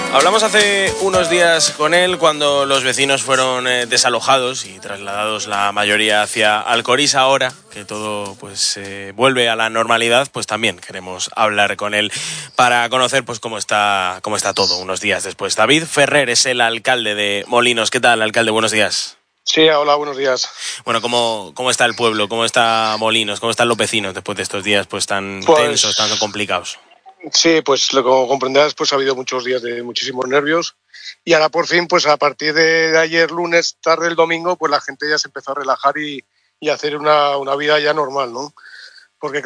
Hablamos hace unos días con él cuando los vecinos fueron desalojados y trasladados la mayoría hacia Alcoriz. Ahora que todo vuelve a la normalidad, pues también queremos hablar con él para conocer pues cómo está todo unos días después. David Ferrer es el alcalde de Molinos. ¿Qué tal, alcalde? Buenos días. Sí, hola, buenos días. Bueno, ¿cómo está el pueblo? ¿Cómo está Molinos? ¿Cómo están los vecinos después de estos días tan tensos, tan complicados? Sí, pues como comprenderás, pues ha habido muchos días de muchísimos nervios y ahora por fin, pues a partir de ayer lunes, tarde el domingo, pues la gente ya se empezó a relajar y a hacer una vida ya normal, ¿no? Porque